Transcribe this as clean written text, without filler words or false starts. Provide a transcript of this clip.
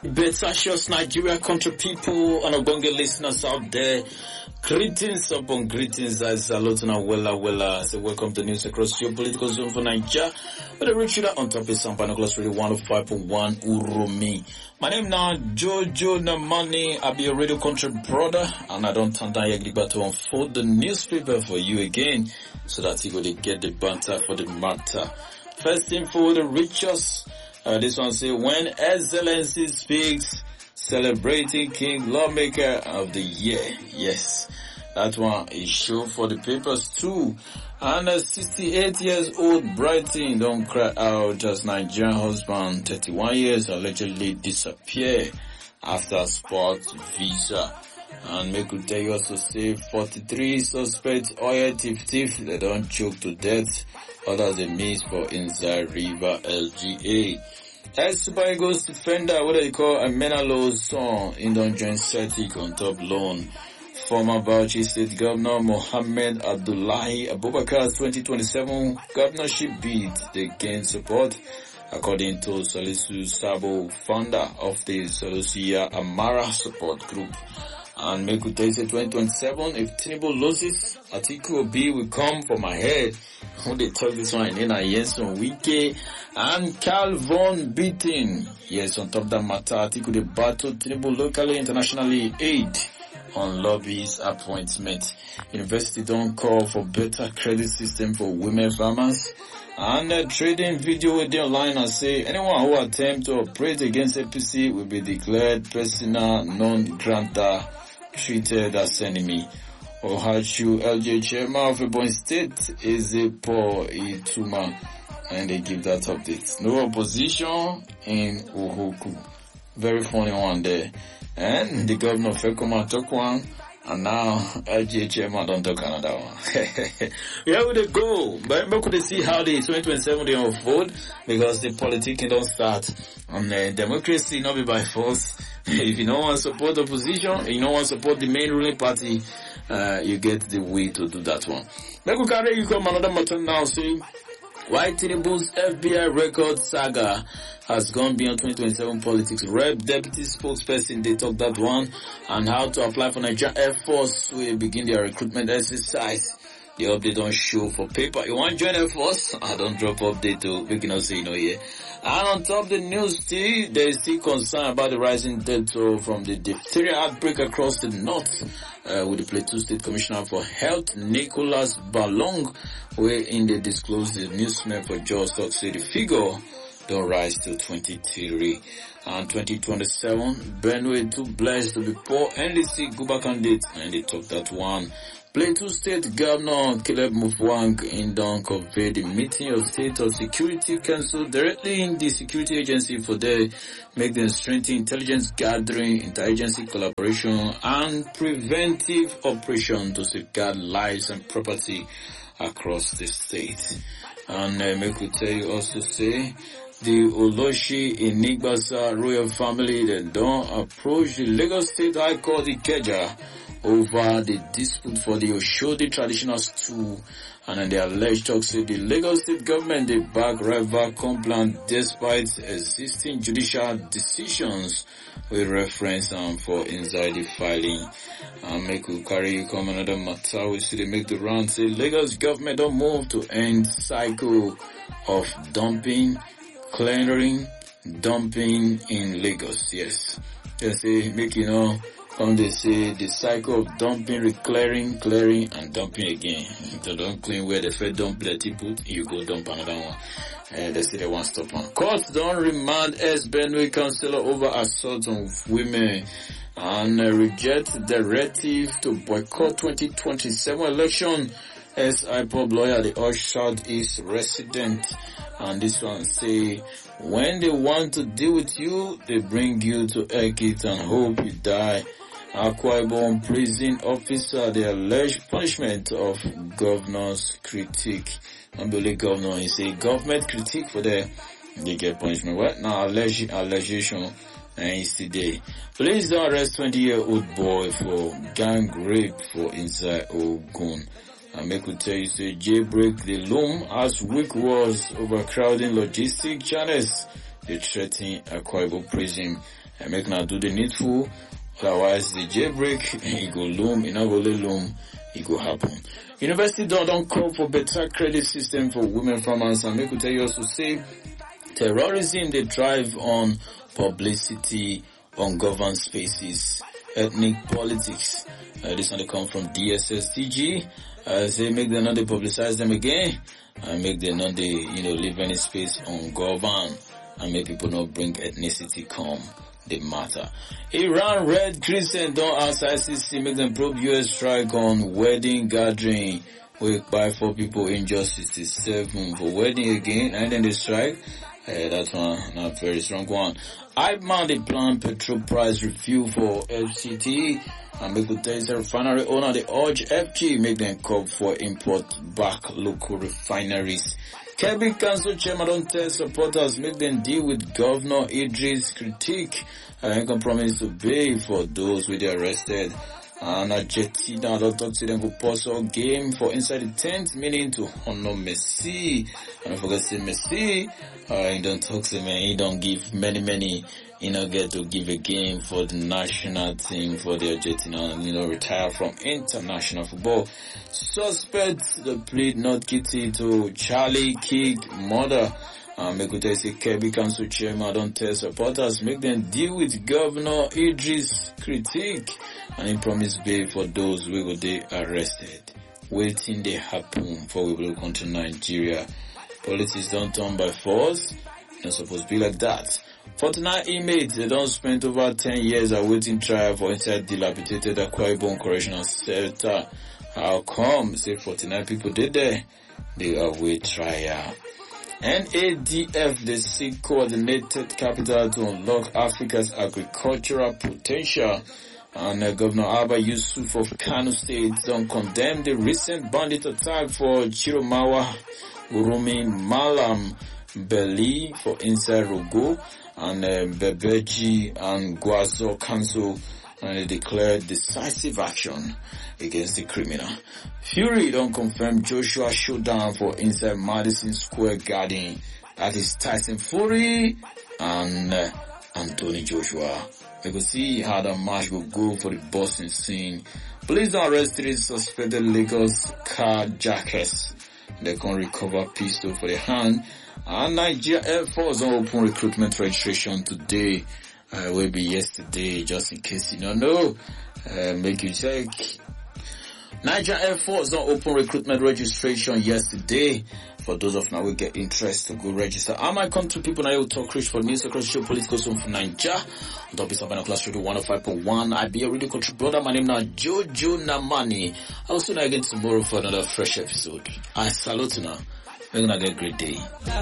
Betasios Nigeria country people and Ogonge listeners out there. Greetings upon greetings. I salute and wella. So welcome to news across your political zone for Nigeria. With a rich on top of San Panacolas Radio 105.1 Urumi. My name now Jojo Namani. I'll be a radio country brother and I don't turn down your to unfold the newspaper for you again so that you go to get the banter for the matter. First thing for the richest. This one say, when Excellency speaks, celebrating King Lawmaker of the Year. Yes, that one is show for the papers too. And a 68 years old Brighton don't cry out as Nigerian husband, 31 years, allegedly disappear after sports visa. And make we tell you also say 43 suspects oil thief, they don't choke to death. Others they miss for inside River LGA. Super Eagles defender, what they call a Menalo's son, in don't join Celtic on top loan. Former Bauchi State Governor Mohammed Abdullahi Abubakar's 2027 governorship bid, they gain support, according to Salisu Sabo, founder of the Solusia Amara support group. And make it 2027, if Tinubu loses, Atiku Obi will come for my head. When they talk this one in Yenson Wike and Carl Von Beaten. Yes, on top of that matter, Atiku the battle Tinubu locally, internationally aid on lobbies appointment. University don't call for better credit system for women farmers. And trading video with the online and say anyone who attempt to operate against APC will be declared persona non grata, treated as enemy. Ohachu LJ chairman of Ebonyi State is a poor Ituma, and they give that update. No opposition in Ohoku. Very funny one there. And the governor of Fekoma took one, and now LJ chairman don't talk another one. Where would they go? But we could see how the 2027 they unfold, because the politicking don't start. And democracy not be by force. If you don't want to support the opposition, you don't want to support the main ruling party, you get the way to do that one. Let me carry you come another matter now, see why Tinubu's FBI record saga has gone beyond 2027 politics. Rep Deputy Spokesperson, they talk that one, and how to apply for Nigerian Air Force will begin their recruitment exercise. The update don't show for paper. You want to join Air Force? I don't drop update to we cannot say no here. And on top of the news still, there is still concern about the rising death toll from the diphtheria outbreak across the north. With the Plateau State Commissioner for Health, Nicholas Balong, where in the disclosed the newsman for Jos Talk say the figure don't rise to 23. And 2027, Benue too blessed to be poor NDC Guba candidate, and they talk that one. Plateau State Governor Caleb Mufwang in Don conveyed the meeting of State of Security Council directly in the security agency for their make them strengthen intelligence gathering, interagency collaboration, and preventive operation to safeguard lives and property across the state. And make we tell you also say the Oloshi in Nigbasa royal family that don't approach the Lagos State High Court Ikeja over the dispute for the Oshodi traditional stool, and then the alleged talks say the Lagos State government they back rival complaint despite existing judicial decisions with reference for inside the filing. And make we carry you come another matter. We see they make the round say Lagos government don't move to end cycle of clearing, dumping in Lagos. Yes. They say make you know. Come they say the cycle of dumping, clearing, and dumping again. If you don't clean where the Fed dump plenty put, you go dump another one. They say they want stop on. Courts don't remand Benue councillor over assault on women, and reject directive to boycott 2027 election. As IPOB lawyer, the Osh Southeast resident, and this one say, when they want to deal with you, they bring you to Ekit and hope you die. Akwa Ibom prison officer, the alleged punishment of governor's critique. Unbelievable governor, he say government critique for they get punishment. What now? Allegation and it's today. Police don't arrest 20-year-old boy for gang rape for inside Ogun. And make we tell you, say jailbreak the loom as weak was overcrowding logistic channels. They threaten Akwa Ibom prison. and make now do the needful. Otherwise, the jailbreak, it go loom, it not go loom, it go happen. University don't call for better credit system for women farmers, and make we tell you also say, terrorism, they drive on publicity on governed spaces, ethnic politics. This one they come from DSSTG. Say make them not they publicize them again, and make them not they, leave any space on govern, and make people not bring ethnicity come. The matter. Iran Red Crescent don't ask ICC make them probe US strike on wedding gathering. We buy 4 people injured 67 for wedding again, and then they strike. That one not very strong one. IBMA they plan petrol price review for FCT, and make the tell refinery owner they urge FG make them call for import back local refineries. Kebbi Council Chairman don't tell supporters make them deal with Governor Idris' critique and can promise to pay for those with the arrested. And Argentina don't talk to them go pause all game for inside the tent, meaning to honor Messi. And I forget to say Messi, he don't talk to me, he don't give many, get to give a game for the national team for the Argentina, retire from international football. Suspects the plead not guilty to Charlie kick murder. Make we say Kebbi Council Chairman don't tell supporters make them deal with Governor Idris' critique, and he promised bail for those who will they arrested. Waiting they happen for we will come to Nigeria. Politics don't turn by force. Not supposed to be like that. 49 inmates, they don't spend over 10 years awaiting trial for inside dilapidated Akwa Ibom Correctional Center. How come? Say 49 people did there. They await trial. NADF, the seek coordinated capital to unlock Africa's agricultural potential. And Governor Abba Yusuf of Kano State don't condemn the recent bandit attack for Chiromawa, Urumi, Malam, Beli for inside Rogo, and Bebeji and Gwazo Council, and they declared decisive action against the criminal. Fury don't confirm Joshua showdown for inside Madison Square Garden. That is Tyson Fury and Anthony Joshua. We will see how the match will go for the boxing scene. Police don't arrest 3 suspected Lagos carjackers. They can recover pistol for the hand. And Nigeria Air Force don't open recruitment registration today. Will be yesterday, just in case you don't know. Make you check. Nigeria Air Force don't open recruitment registration yesterday. For those of now we get interest to go register. I might come to people now you talk rich for news across the political zone from Nigeria. Don't be something class radio 105.1. I be a radio country brother. My name now Jojo Namani. I'll see you again tomorrow for another fresh episode. I salute you now. We're gonna get a great day.